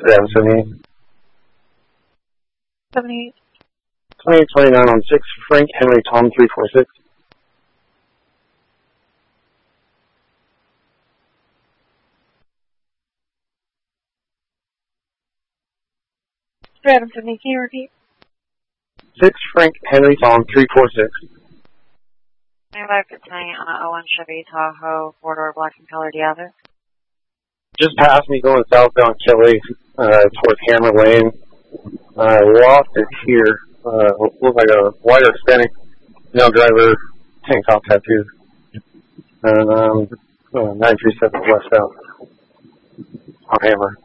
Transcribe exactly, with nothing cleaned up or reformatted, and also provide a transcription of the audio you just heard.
Yeah, seventy. seventy-eight. twenty twenty-nine on six, Frank Henry Tom three four six. Adam seventy, can you repeat? six, Frank Henry Tom three four six. twenty-five to twenty on a oh one Chevy Tahoe, four-door black and colored Yazoo. Just past me going southbound Kelly, uh, towards Hammer Lane. I lost it here. Uh, looks like a white Hispanic male driver, tank top tattoo. And, um, uh, nine three seven westbound on Hammer.